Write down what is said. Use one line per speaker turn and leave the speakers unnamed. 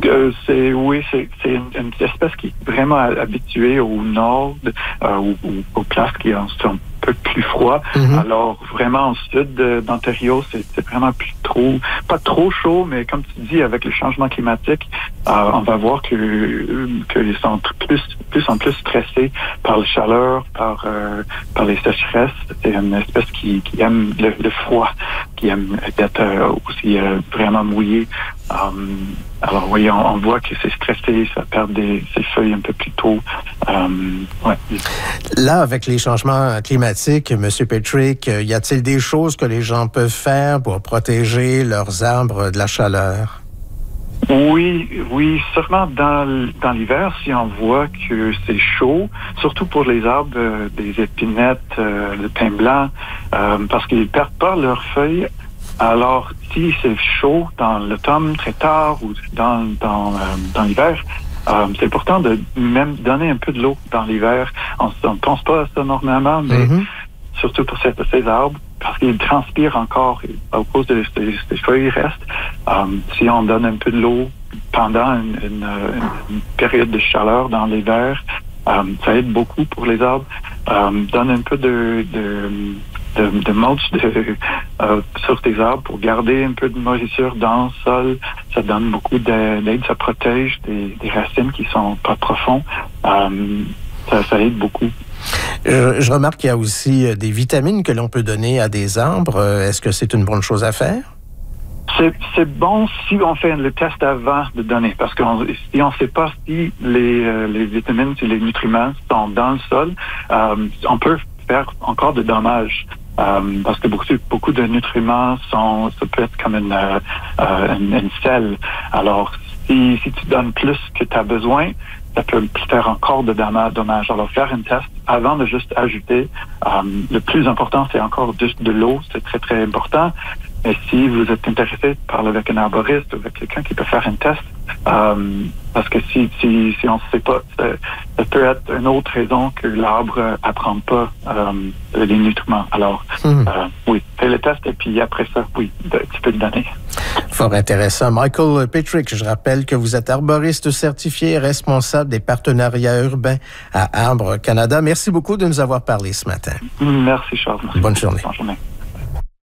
C'est une espèce qui est vraiment habituée au nord, aux places qui sont un peu plus froid. Alors, vraiment, au sud d'Ontario, c'est vraiment pas trop chaud, mais comme tu dis, avec le changement climatique, on va voir qu'ils sont plus en plus stressés par la chaleur, par les sécheresses. C'est une espèce qui aime le froid, qui aime être aussi vraiment mouillé. Alors oui, on voit que c'est stressé, ça perd ses feuilles un peu plus tôt.
Là, avec les changements climatiques, M. Petrik, y a-t-il des choses que les gens peuvent faire pour protéger leurs arbres de la chaleur?
Oui, sûrement dans l'hiver, si on voit que c'est chaud, surtout pour les arbres, des épinettes, le pin blanc, parce qu'ils perdent pas leurs feuilles. Alors, si c'est chaud dans l'automne très tard ou dans l'hiver, c'est important de même donner un peu de l'eau dans l'hiver. On ne pense pas à ça normalement, mais surtout pour ces arbres, parce qu'ils transpirent encore à cause de ces feuilles restent. Si on donne un peu de l'eau pendant une période de chaleur dans l'hiver, ça aide beaucoup pour les arbres. Donne un peu de mulch sur tes arbres pour garder un peu de moisissure dans le sol. Ça donne beaucoup d'aide, ça protège des racines qui sont pas profondes. Ça aide beaucoup.
Je remarque qu'il y a aussi des vitamines que l'on peut donner à des arbres. Est-ce que c'est une bonne chose à faire?
C'est bon si on fait le test avant de donner, parce que si on ne sait pas si les vitamines, si les nutriments sont dans le sol, on peut faire encore de dommages. Parce que beaucoup de nutriments ça peut être comme une selle. Alors, si tu donnes plus que tu as besoin, ça peut faire encore de dommages. Alors, faire un test avant de juste ajouter. Le plus important, c'est encore juste de l'eau. C'est très, très important. Mais si vous êtes intéressé de parler avec un arboriste ou avec quelqu'un qui peut faire un test, parce que si on ne sait pas, ça peut être une autre raison que l'arbre n'apprend pas les nutriments. Alors, oui, fais le test et puis après ça, oui, tu peux le donner.
Fort intéressant. Michael Petrik, je rappelle que vous êtes arboriste certifié et responsable des partenariats urbains à Arbres Canada. Merci beaucoup de nous avoir parlé ce matin.
Merci, Charles.
Bonne journée.
Bonne journée.